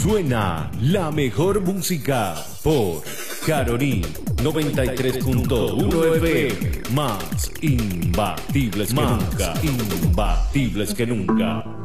Suena la mejor música por Caroní 93.1 FM. Más imbatibles que nunca. Imbatibles que nunca.